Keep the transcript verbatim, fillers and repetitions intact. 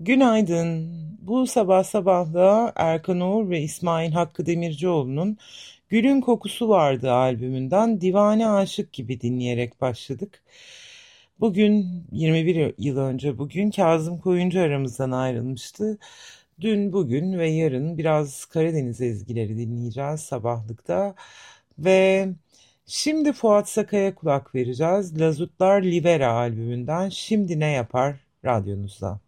Günaydın. Bu sabah sabahla Erkan Oğur ve İsmail Hakkı Demircioğlu'nun Gülün Kokusu Vardı albümünden Divane Aşık gibi dinleyerek başladık. Bugün yirmi bir yıl önce bugün Kazım Koyuncu aramızdan ayrılmıştı. Dün, bugün ve yarın biraz Karadeniz ezgileri dinleyeceğiz sabahlıkta. Ve şimdi Fuat Sakay'a kulak vereceğiz. Lazutlar Livera albümünden Şimdi Ne Yapar radyonuzda.